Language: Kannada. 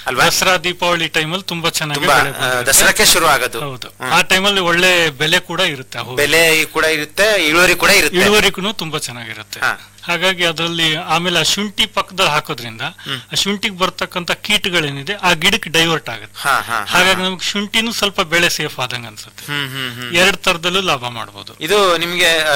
ಅಲ್ವಾ? ದಸರಾ ದೀಪಾವಳಿ ಟೈಮಲ್ಲಿ ತುಂಬಾ ಚೆನ್ನಾಗಿ ದಸರಾಕ್ಕೆ ಶುರು ಆಗೋದು. ಹೌದು, ಆ ಟೈಮಲ್ಲಿ ಒಳ್ಳೆ ಬೆಲೆ ಕೂಡ ಇರುತ್ತೆ, ಬೆಲೆ ಕೂಡ ಇರುತ್ತೆ, ಇಳುವರಿ ಕೂಡ ಇರುತ್ತೆ, ಇಳುವರಿಗೂ ತುಂಬಾ ಚೆನ್ನಾಗಿರುತ್ತೆ. ಹಾಗಾಗಿ ಅದರಲ್ಲಿ ಆಮೇಲೆ ಆ ಶುಂಠಿ ಪಕ್ಕದಲ್ಲಿ ಹಾಕೋದ್ರಿಂದ ಆ ಶುಂಠಿಗೆ ಬರ್ತಕ್ಕಂತ ಕೀಟಗಳೇನಿದೆ ಆ ಗಿಡಕ್ಕೆ ಡೈವರ್ಟ್ ಆಗುತ್ತೆ. ಹಾಗಾಗಿ ನಮ್ಗೆ ಶುಂಠಿನೂ ಸ್ವಲ್ಪ ಬೆಳೆ ಸೇಫ್ ಆದಂಗ ಅನ್ಸುತ್ತೆ. 2 ತರದಲ್ಲೂ ಲಾಭ ಮಾಡಬಹುದು. ಇದು ನಿಮ್ಗೆ